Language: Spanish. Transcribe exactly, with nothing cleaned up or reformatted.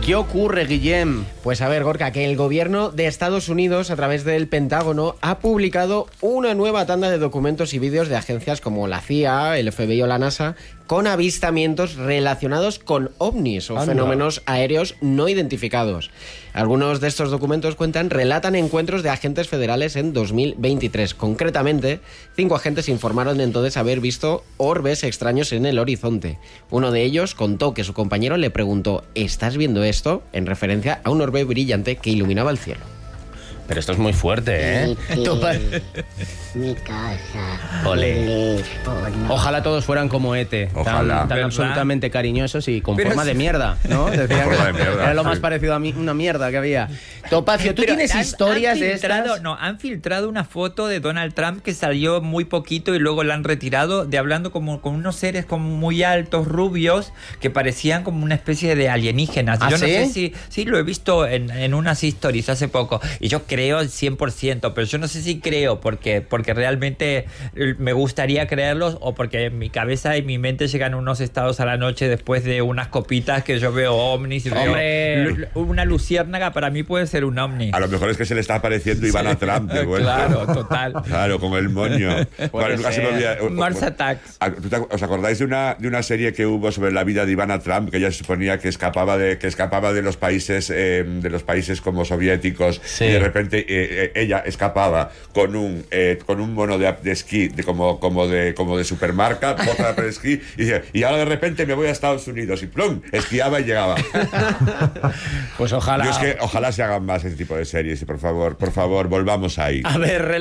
¿Qué ocurre, Guillem? Pues a ver, Gorka, que el gobierno de Estados Unidos, a través del Pentágono, ha publicado una nueva tanda de documentos y vídeos de agencias como la C I A, el F B I o la NASA, con avistamientos relacionados con ovnis o Anda. fenómenos aéreos no identificados. Algunos de estos documentos cuentan, relatan encuentros de agentes federales en dos mil veintitrés. Concretamente, cinco agentes informaron de entonces haber visto orbes extraños en el horizonte. Uno de ellos contó que su compañero le preguntó: ¿estás viendo esto?, en referencia a un orbe brillante que iluminaba el cielo. Pero esto es muy fuerte, ¿eh? Ete, mi casa, Ole. teléfono. Ojalá todos fueran como Ete, Ojalá. tan, tan ¿Verdad? absolutamente cariñosos y con Pero forma sí. de mierda, ¿no? Decían Forma de que mierda, era lo sí. más parecido a mí, una mierda que había. Topacio, ¿tú Pero tienes han- historias han de filtrado, estas? No, han filtrado una foto de Donald Trump que salió muy poquito y luego la han retirado, de hablando como con unos seres como muy altos, rubios, que parecían como una especie de alienígenas. ¿Ah, yo no sí? sé si... Sí, lo he visto en, en unas stories hace poco y yo creo al cien por ciento, pero yo no sé si creo porque, porque realmente me gustaría creerlos o porque en mi cabeza y mi mente llegan unos estados a la noche después de unas copitas que yo veo ovnis y veo- Hombre. lu- una luciérnaga para mí puede ser un ovni. A lo mejor es que se le está apareciendo Ivana Trump de vuelta. Claro, total. Claro, con el moño. Bueno, nunca se me olvida- o- o- Mars Attacks. Ah, ¿tú te ac- ¿Os acordáis de una, de una serie que hubo sobre la vida de Ivana Trump, que ella se suponía que escapaba de, que escapaba de los países eh, de los países como soviéticos, Sí. y de repente eh, eh, ella escapaba con un eh, con un mono de, de esquí de como, como de como de supermarca, bota de esquí, y dice, y ahora de repente me voy a Estados Unidos y plum, esquiaba y llegaba. Pues ojalá. Yo es que ojalá se hagan más ese tipo de series y por favor, por favor, volvamos ahí. A ver,